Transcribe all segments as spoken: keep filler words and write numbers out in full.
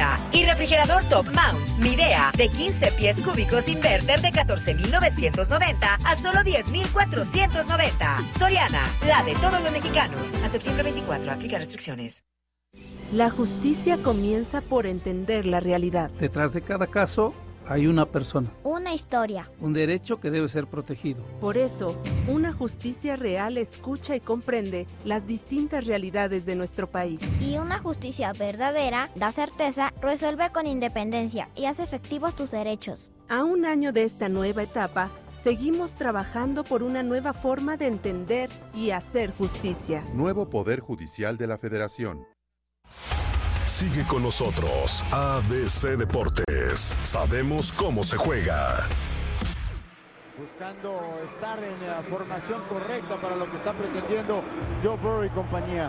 noventa. Y refrigerador Top Mount Midea de quince pies cúbicos inverter de catorce mil novecientos noventa a solo diez mil cuatrocientos noventa. Soriana, la de todos los mexicanos. A septiembre veinticuatro, aplica restricciones. La justicia comienza por entender la realidad. Detrás de cada caso hay una persona. Una historia. Un derecho que debe ser protegido. Por eso, una justicia real escucha y comprende las distintas realidades de nuestro país. Y una justicia verdadera da certeza, resuelve con independencia y hace efectivos tus derechos. A un año de esta nueva etapa, seguimos trabajando por una nueva forma de entender y hacer justicia. Nuevo Poder Judicial de la Federación. Sigue con nosotros, A B C Deportes. Sabemos cómo se juega. Buscando estar en la formación correcta para lo que está pretendiendo Joe Burrow y compañía.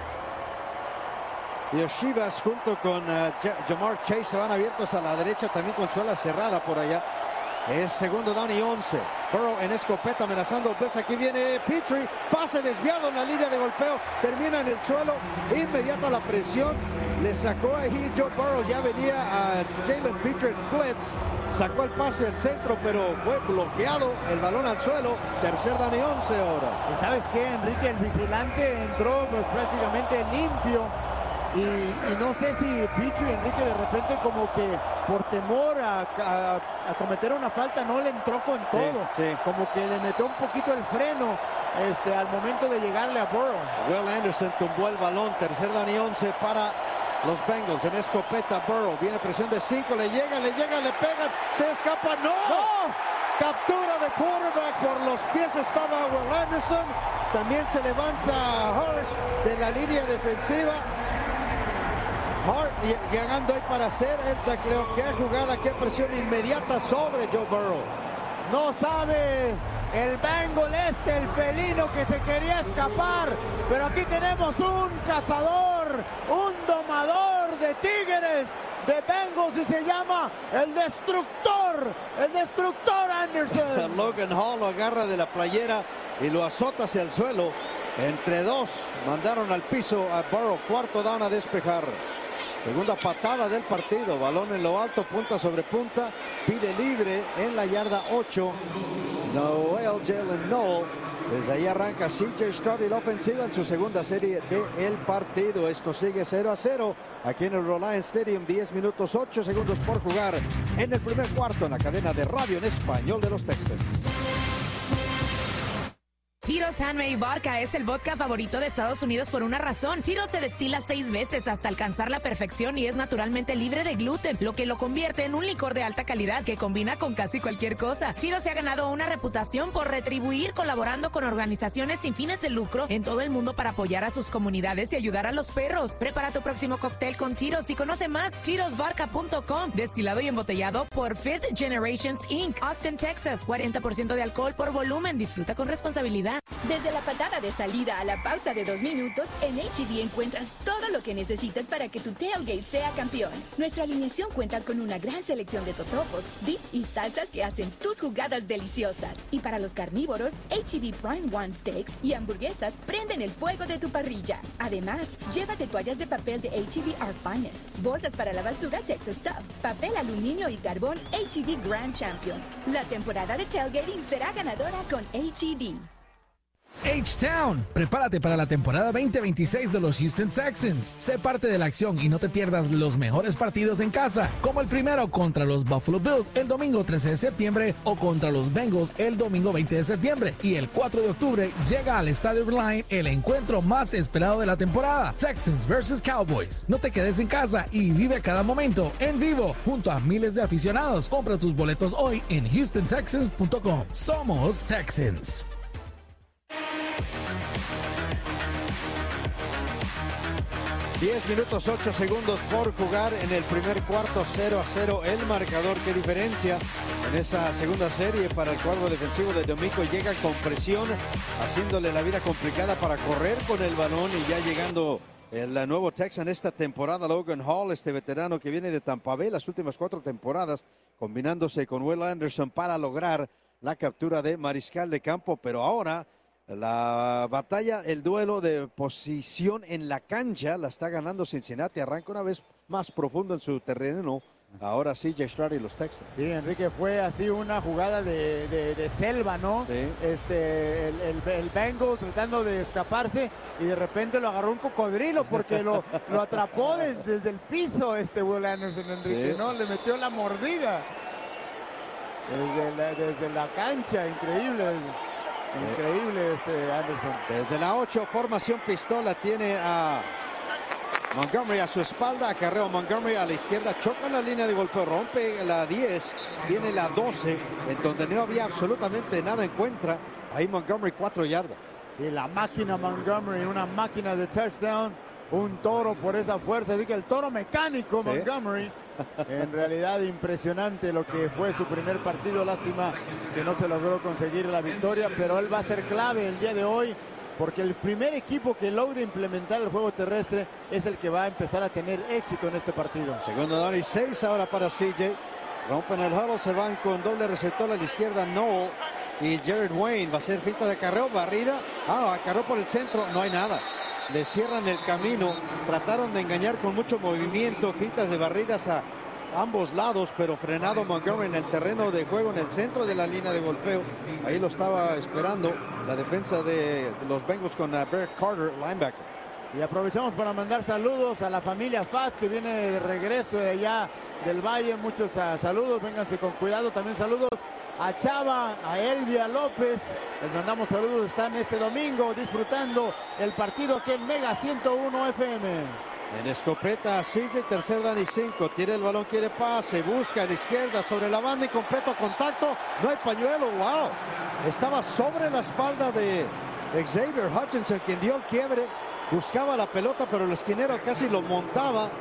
Y los Chivas junto con uh, Ja'Marr Chase se van abiertos a la derecha, también con su ala cerrada por allá. Es segundo down y once. Burrow en escopeta amenazando. Pues aquí viene Petrie. Pase desviado en la línea de golpeo. Termina en el suelo. Inmediata la presión. Le sacó ahí Joe Burrow. Ya venía a Jalen Petrie blitz. Sacó el pase al centro, pero fue bloqueado. El balón al suelo. Tercer down y once ahora. ¿Y sabes qué? Enrique, el vigilante entró pues, prácticamente limpio. Y, y no sé si Pichu y Enrique de repente como que por temor a, a, a cometer una falta no le entró con todo. Sí, sí. Como que le metió un poquito el freno este, al momento de llegarle a Burrow. Will Anderson tumbó el balón. Tercer down y once para los Bengals. En escopeta Burrow. Viene presión de cinco. Le llega, le llega, le pega. Se escapa. ¡No! ¡No! Captura de quarterback. Por los pies estaba Will Anderson. También se levanta Hirsch de la línea defensiva. Hart llegando ahí para hacer el tacleo. Qué jugada, qué presión inmediata sobre Joe Burrow. No sabe el Bengal este, el felino que se quería escapar. Pero aquí tenemos un cazador, un domador de tigres de Bengals y se llama el destructor, el destructor Anderson. Logan Hall lo agarra de la playera y lo azota hacia el suelo. Entre dos mandaron al piso a Burrow. Cuarto down a despejar. Segunda patada del partido, balón en lo alto, punta sobre punta, pide libre en la yarda ocho. Noel Jalen Noel, desde ahí arranca C J Stroud y la ofensiva en su segunda serie del partido. Esto sigue cero a cero aquí en el Reliant Stadium, diez minutos ocho segundos por jugar en el primer cuarto en la cadena de radio en español de los Texans. Tito's Handmade Vodka es el vodka favorito de Estados Unidos por una razón. Tito's se destila seis veces hasta alcanzar la perfección y es naturalmente libre de gluten, lo que lo convierte en un licor de alta calidad que combina con casi cualquier cosa. Tito's se ha ganado una reputación por retribuir colaborando con organizaciones sin fines de lucro en todo el mundo para apoyar a sus comunidades y ayudar a los perros. Prepara tu próximo cóctel con Tito's y conoce más tito's vodka punto com. Destilado y embotellado por Fifth Generations incorporated. Austin, Texas. cuarenta por ciento de alcohol por volumen. Disfruta con responsabilidad. Desde la patada de salida a la pausa de dos minutos, en H E B encuentras todo lo que necesitas para que tu tailgate sea campeón. Nuestra alineación cuenta con una gran selección de totopos, dips y salsas que hacen tus jugadas deliciosas. Y para los carnívoros, H E B Prime One Steaks y hamburguesas prenden el fuego de tu parrilla. Además, llévate toallas de papel de H E B Our Finest, bolsas para la basura Texas Stuff, papel aluminio y carbón H E B Grand Champion. La temporada de tailgating será ganadora con H E B. H-Town, prepárate para la temporada veinte veintiséis de los Houston Texans. Sé parte de la acción y no te pierdas los mejores partidos en casa, como el primero contra los Buffalo Bills el domingo trece de septiembre o contra los Bengals el domingo veinte de septiembre. Y el cuatro de octubre llega al Estadio Reliant el encuentro más esperado de la temporada, Texans versus Cowboys. No te quedes en casa y vive cada momento en vivo junto a miles de aficionados. Compra tus boletos hoy en houston texans punto com. Somos Texans. diez minutos ocho segundos por jugar en el primer cuarto, cero a cero el marcador. Qué diferencia en esa segunda serie para el cuadro defensivo de Domico. Llega con presión, haciéndole la vida complicada para correr con el balón y ya llegando el nuevo Texan esta temporada, Logan Hall, este veterano que viene de Tampa Bay las últimas cuatro temporadas, combinándose con Will Anderson para lograr la captura de mariscal de campo, pero ahora la batalla, el duelo de posición en la cancha la está ganando Cincinnati. Arranca una vez más profundo en su terreno. Ahora sí, C J Stroud y los Texans. Sí, Enrique, fue así una jugada de, de, de selva, ¿no? Sí. Este, el, el, el Bengal tratando de escaparse y de repente lo agarró un cocodrilo porque lo, lo atrapó desde, desde el piso este Will Anderson, Enrique, Sí. ¿no? Le metió la mordida desde la, desde la cancha, increíble. Increíble este Anderson. Desde la ocho, formación pistola, tiene a Montgomery a su espalda, acarreo Montgomery a la izquierda, choca la línea de golpeo, rompe la diez, tiene la doce, en donde no había absolutamente nada en contra. Ahí Montgomery cuatro yardas. Y la máquina Montgomery, una máquina de touchdown, un toro por esa fuerza, así que el toro mecánico Sí. Montgomery. En realidad impresionante lo que fue su primer partido, lástima que no se logró conseguir la victoria, pero él va a ser clave el día de hoy, porque el primer equipo que logre implementar el juego terrestre es el que va a empezar a tener éxito en este partido. Segundo down y seis ahora para C J. Rompen el huddle, se van con doble receptor a la izquierda, Noel y Jared Wayne. Va a ser finta de acarreo, barrida. Ah, acarreo por el centro, no hay nada. Le cierran el camino, trataron de engañar con mucho movimiento, fintas de barridas a ambos lados, pero frenado Montgomery en el terreno de juego, en el centro de la línea de golpeo. Ahí lo estaba esperando la defensa de los Bengals con uh, Barrett Carter, linebacker. Y aprovechamos para mandar saludos a la familia Faz, que viene de regreso de allá del Valle. Muchos uh, saludos, vénganse con cuidado. También saludos a Chava, a Elvia López. Les mandamos saludos, están este domingo disfrutando el partido aquí en Mega ciento uno F M. En escopeta, C J, tercer down y cinco. Tiene el balón, quiere pase, busca a la izquierda sobre la banda, incompleto contacto. No hay pañuelo, wow. Estaba sobre la espalda de Xavier Hutchinson, quien dio el quiebre. Buscaba la pelota, pero el esquinero casi lo montaba.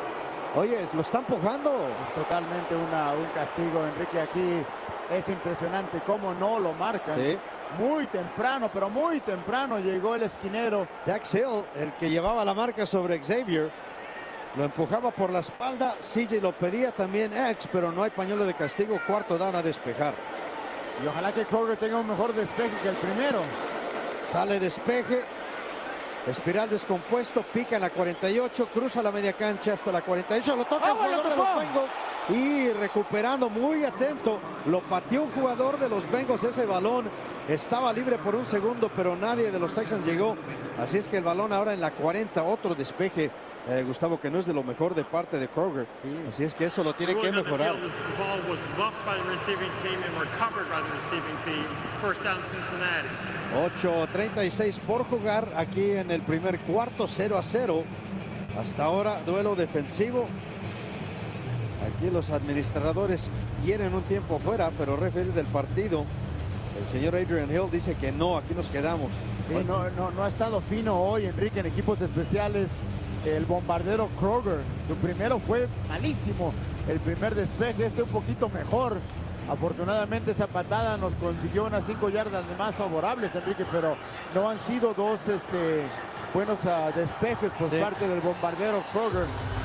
Oye, lo está empujando. Es totalmente una, un castigo, Enrique. Aquí es impresionante cómo no lo marcan. Sí. Muy temprano, pero muy temprano llegó el esquinero. Dax Hill, el que llevaba la marca sobre Xavier, lo empujaba por la espalda. C J lo pedía también ex, pero no hay pañuelo de castigo. Cuarto down a despejar. Y ojalá que Kroger tenga un mejor despeje que el primero. Sale despeje. Espiral descompuesto, pica en la cuarenta y ocho, cruza la media cancha hasta la cuarenta y ocho, lo toca ¡Ah, el jugador lo de tocó! los Bengals y recuperando, muy atento, lo pateó un jugador de los Bengals, ese balón estaba libre por un segundo, pero nadie de los Texans llegó, así es que el balón ahora en la cuarenta, otro despeje, eh, Gustavo, que no es de lo mejor de parte de Kroger, sí. Así es que eso lo tiene que mejorar. ocho treinta y seis por jugar aquí en el primer cuarto, cero a cero. Hasta ahora, duelo defensivo. Aquí los administradores quieren un tiempo fuera, pero referir del partido, el señor Adrian Hill dice que no, aquí nos quedamos. Sí, no, no, no ha estado fino hoy, Enrique, en equipos especiales. El bombardero Kroger, su primero fue malísimo. El primer despeje, este un poquito mejor. Afortunadamente esa patada nos consiguió unas cinco yardas más favorables, Enrique, pero no han sido dos este, buenos uh, despejes por sí. parte del bombardero Kroger.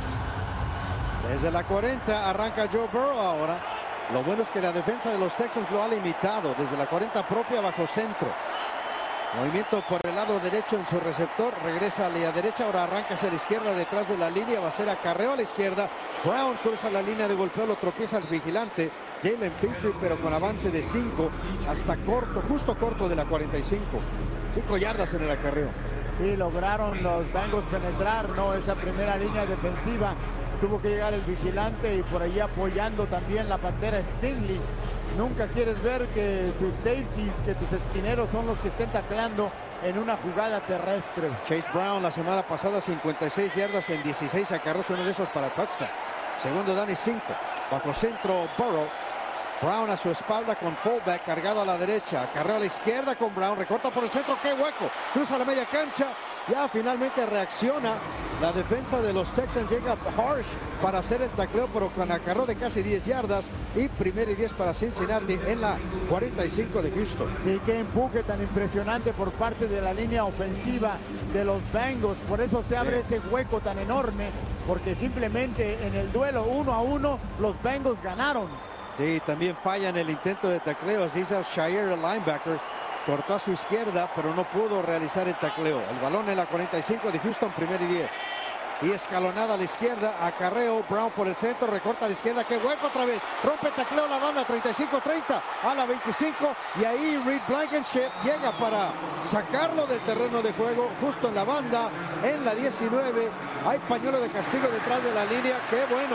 Desde la cuarenta arranca Joe Burrow ahora. Lo bueno es que la defensa de los Texans lo ha limitado. Desde la cuarenta propia bajo centro. Movimiento por el lado derecho en su receptor. Regresa a la derecha. Ahora arranca hacia la izquierda detrás de la línea. Va a ser acarreo a la izquierda. Brown cruza la línea de golpeo. Lo tropieza el vigilante Jalen Petrie, pero con avance de cinco hasta corto, justo corto de la cuarenta y cinco. cinco yardas en el acarreo. Sí, lograron los Bengals penetrar, ¿no? Esa primera línea defensiva. Tuvo que llegar el vigilante y por ahí apoyando también la pantera Stingley. Nunca quieres ver que tus safeties, que tus esquineros son los que estén tacleando en una jugada terrestre. Chase Brown la semana pasada cincuenta y seis yardas en dieciséis acarreos, uno de esos para touchdown. Segundo down y cinco. Bajo centro Burrow. Brown a su espalda con fullback cargado a la derecha. Acarreo a la izquierda con Brown. Recorta por el centro. ¡Qué hueco! Cruza la media cancha. Ya finalmente reacciona la defensa de los Texans. Llega Harsh para hacer el tacleo, pero con acarreo de casi diez yardas. Y primero y diez para Cincinnati en la cuarenta y cinco de Houston. Sí, qué empuje tan impresionante por parte de la línea ofensiva de los Bengals. Por eso se abre ese hueco tan enorme, porque simplemente en el duelo uno a uno los Bengals ganaron. Sí, también falla en el intento de tacleo. Así hizo Shire, el linebacker. Cortó a su izquierda, pero no pudo realizar el tacleo. El balón en la cuarenta y cinco de Houston, primer y diez. y escalonada a la izquierda. Acarreo, Brown por el centro, recorta a la izquierda. ¡Qué hueco otra vez! Rompe tacleo la banda, treinta y cinco treinta a la veinticinco. Y ahí Reed Blankenship llega para sacarlo del terreno de juego, justo en la banda, en la diecinueve. Hay pañuelo de castigo detrás de la línea. ¡Qué bueno!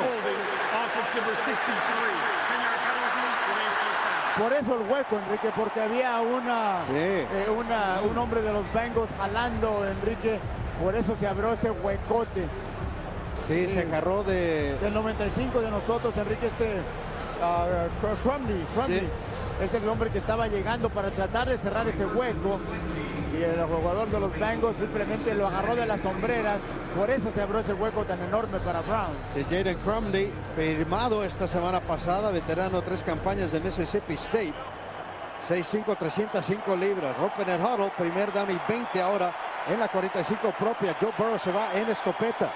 Por eso el hueco, Enrique, porque había una, sí. eh, una un hombre de los Bengals jalando, Enrique. Por eso se abrió ese huecote. Sí, sí, se agarró de... Del noventa y cinco de nosotros, Enrique, este... Uh, Crumley, Crumley. Sí. Es el hombre que estaba llegando para tratar de cerrar ese hueco. Y el jugador de los Bengals simplemente lo agarró de las sombreras. Por eso se abrió ese hueco tan enorme para Brown. Sí, Jaden Crumley, firmado esta semana pasada, veterano, tres campañas de Mississippi State. seis cinco, trescientas cinco libras. Rompen el huddle, primer down y veinte ahora en la cuarenta y cinco propia. Joe Burrow se va en escopeta.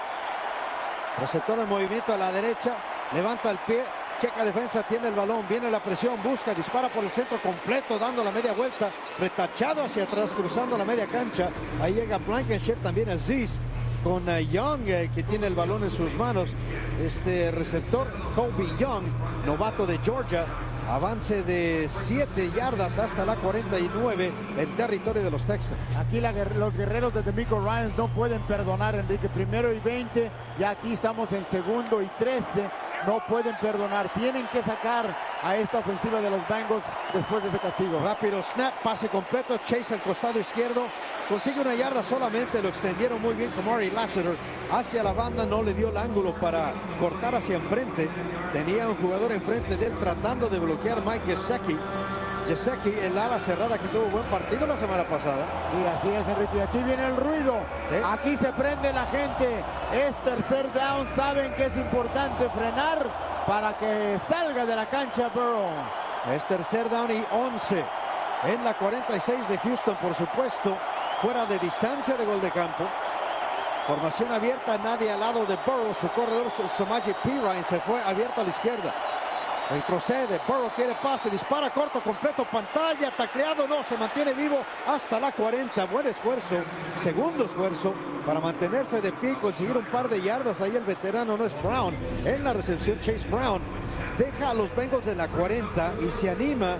Receptor en movimiento a la derecha. Levanta el pie. Checa defensa, tiene el balón, viene la presión, busca, dispara por el centro completo, dando la media vuelta, retachado hacia atrás, cruzando la media cancha. Ahí llega Blankenship, también Aziz, con uh, Young, eh, que tiene el balón en sus manos. Este receptor, Kobe Young, novato de Georgia, avance de siete yardas hasta la cuarenta y nueve en territorio de los Texans. Aquí la, los guerreros de DeMeco Ryans no pueden perdonar, Enrique. Primero y veinte, ya aquí estamos en segundo y trece. No pueden perdonar, tienen que sacar a esta ofensiva de los Bengals después de ese castigo. Rápido snap, pase completo, Chase al costado izquierdo, consigue una yarda solamente, lo extendieron muy bien con Murray Lassiter hacia la banda, no le dio el ángulo para cortar hacia enfrente. Tenía un jugador enfrente de él tratando de bloquear Mike Gesicki. Gesicki, el ala cerrada, que tuvo buen partido la semana pasada. Sí, así es, Enrique. Aquí viene el ruido. ¿Sí? Aquí se prende la gente. Es tercer down. Saben que es importante frenar para que salga de la cancha Burrow. Es tercer down y once en la cuarenta y seis de Houston, por supuesto. Fuera de distancia de gol de campo. Formación abierta, nadie al lado de Burrow. Su corredor, Samaje Perine, se fue abierto a la izquierda. Retrocede, Burrow quiere pase, dispara corto, completo, pantalla, tacleado, no, se mantiene vivo hasta la cuarenta. Buen esfuerzo, segundo esfuerzo para mantenerse de pie y conseguir un par de yardas. Ahí el veterano no es Brown. En la recepción, Chase Brown deja a los Bengals en la cuarenta y se anima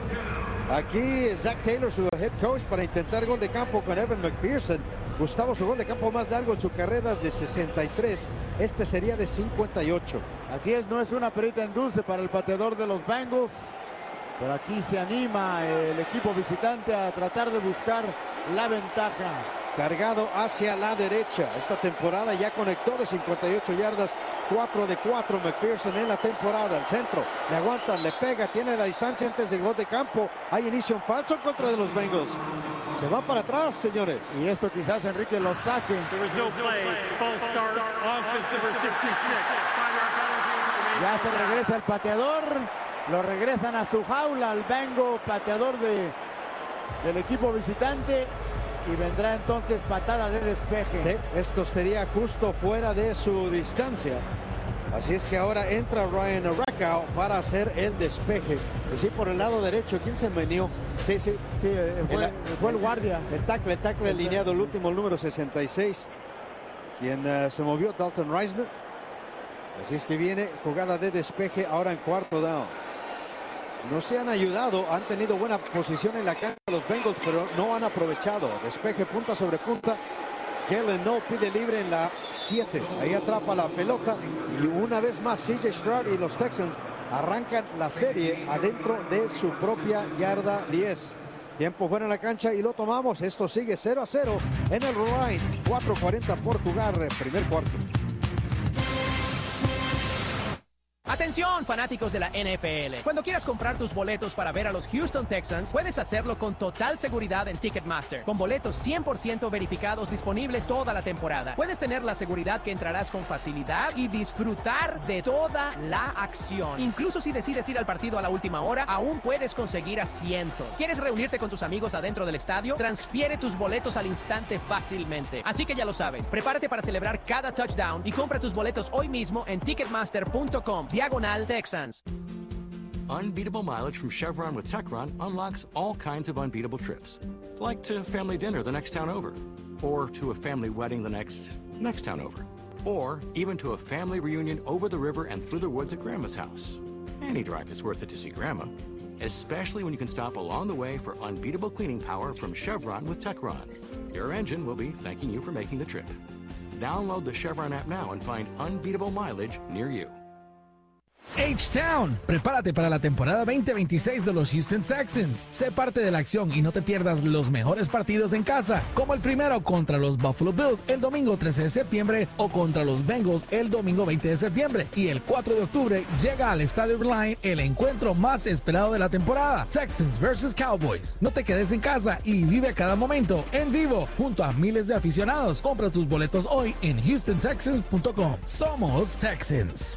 aquí Zach Taylor, su head coach, para intentar gol de campo con Evan McPherson. Gustavo, su gol de campo más largo en su carrera es de sesenta y tres. Este sería de cincuenta y ocho. Así es, no es una perita en dulce para el pateador de los Bengals. Pero aquí se anima el equipo visitante a tratar de buscar la ventaja. Cargado hacia la derecha. Esta temporada ya conectó de cincuenta y ocho yardas. cuatro de cuatro McPherson en la temporada. El centro, le aguantan, le pega, tiene la distancia antes del gol de campo. Hay inicio en falso en contra de los Bengals. Se va para atrás, señores. Y esto quizás Enrique lo saque. Ya se regresa el pateador. Lo regresan a su jaula al Bengo, pateador de, del equipo visitante. Y vendrá entonces patada de despeje. Sí, esto sería justo fuera de su distancia. Así es que ahora entra Ryan Arakawa para hacer el despeje. Y sí, por el lado derecho, ¿quién se venió? Sí, sí. Sí, fue el, fue el guardia. El tackle, el tackle el alineado, el último, el número sesenta y seis. Quien uh, se movió, Dalton Reisner. Así es que viene jugada de despeje ahora en cuarto down. No se han ayudado, han tenido buena posición en la cancha los Bengals, pero no han aprovechado. Despeje punta sobre punta. Jalen No pide libre en la siete. Ahí atrapa la pelota. Y una vez más C J Stroud y los Texans arrancan la serie adentro de su propia yarda diez. Tiempo fuera en la cancha y lo tomamos. Esto sigue cero a cero en el Line. cuatro cuarenta por jugar, primer cuarto. Atención, fanáticos de la N F L. Cuando quieras comprar tus boletos para ver a los Houston Texans, puedes hacerlo con total seguridad en Ticketmaster, con boletos cien por ciento verificados disponibles toda la temporada. Puedes tener la seguridad que entrarás con facilidad y disfrutar de toda la acción. Incluso si decides ir al partido a la última hora, aún puedes conseguir asientos. ¿Quieres reunirte con tus amigos adentro del estadio? Transfiere tus boletos al instante fácilmente. Así que ya lo sabes, prepárate para celebrar cada touchdown y compra tus boletos hoy mismo en ticketmaster punto com. Diagonal Texans. Unbeatable mileage from Chevron with Techron unlocks all kinds of unbeatable trips. Like to family dinner the next town over. Or to a family wedding the next, next town over. or even to a family reunion over the river and through the woods at Grandma's house. Any drive is worth it to see Grandma, especially when you can stop along the way for unbeatable cleaning power from Chevron with Techron. Your engine will be thanking you for making the trip. Download the Chevron app now and find unbeatable mileage near you. H-Town, prepárate para la temporada veinte veintiséis de los Houston Texans. Sé parte de la acción y no te pierdas los mejores partidos en casa, como el primero contra los Buffalo Bills el domingo trece de septiembre o contra los Bengals el domingo veinte de septiembre. Y el cuatro de octubre llega al Estadio Reliant el encuentro más esperado de la temporada, Texans versus Cowboys. No te quedes en casa y vive cada momento en vivo junto a miles de aficionados. Compra tus boletos hoy en houston texans punto com. Somos Texans.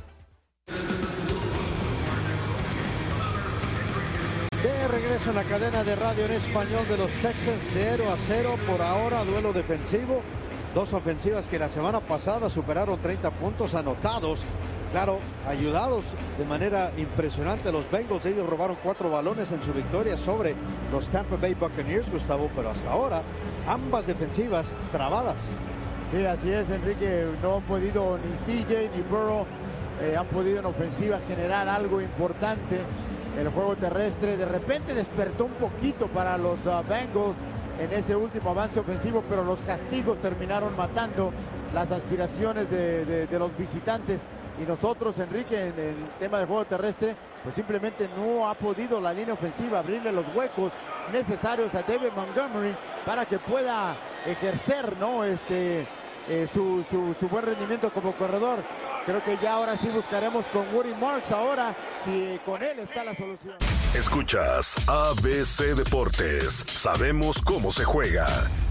De regreso en la cadena de radio en español de los Texans, cero a cero por ahora, duelo defensivo. Dos ofensivas que la semana pasada superaron treinta puntos anotados. Claro, ayudados de manera impresionante los Bengals. Ellos robaron cuatro balones en su victoria sobre los Tampa Bay Buccaneers, Gustavo, pero hasta ahora ambas defensivas trabadas. Sí, así es, Enrique. No han podido ni C J ni Burrow. Eh, han podido en ofensiva generar algo importante. El juego terrestre de repente despertó un poquito para los uh, Bengals en ese último avance ofensivo, pero los castigos terminaron matando las aspiraciones de, de, de los visitantes. Y nosotros, Enrique, en el tema del juego terrestre, pues simplemente no ha podido la línea ofensiva abrirle los huecos necesarios a David Montgomery para que pueda ejercer, ¿no? este, eh, su, su, su buen rendimiento como corredor. Creo que ya ahora sí buscaremos con Woody Marks ahora si con él está la solución. Escuchas A B C Deportes. Sabemos cómo se juega.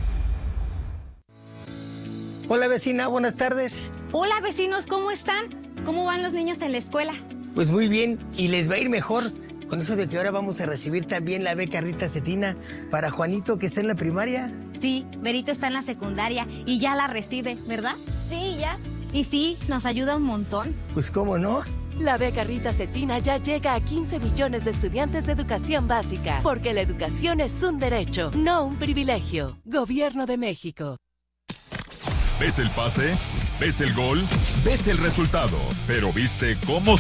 Hola vecina, buenas tardes. Hola vecinos, ¿cómo están? ¿Cómo van los niños en la escuela? Pues muy bien, y les va a ir mejor con eso de que ahora vamos a recibir también la beca Rita Cetina para Juanito, que está en la primaria. Sí, Berito está en la secundaria y ya la recibe, ¿verdad? Sí, ya. Y sí, nos ayuda un montón. Pues cómo no. La beca Rita Cetina ya llega a quince millones de estudiantes de educación básica, porque la educación es un derecho, no un privilegio. Gobierno de México. ¿Ves el pase? ¿Ves el gol? ¿Ves el resultado? Pero ¿viste cómo